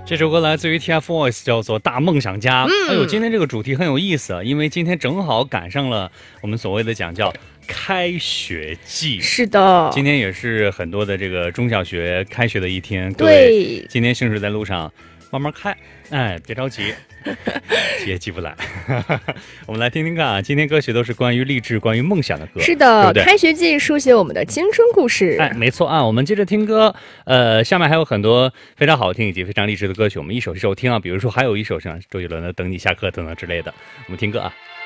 这首歌来自于 TFBOYS， 叫做《大梦想家》。哎呦，今天这个主题很有意思啊，因为今天正好赶上了我们所谓的讲叫开学季。 是的， 今天也是很多的这个中小学开学的一天。各对位今天行驶在路上，慢慢开，哎，别着急，急也急不来。我们来听听看啊，今天歌曲都是关于励志、关于梦想的歌。 是的， 对不对？ 开学季书写我们的青春故事。 哎，没错啊，我们接着听歌。下面还有很多非常好听以及非常励志的歌曲，我们一首一首听啊。比如说还有一首像周杰伦的《等你下课》等等之类的，我们听歌啊。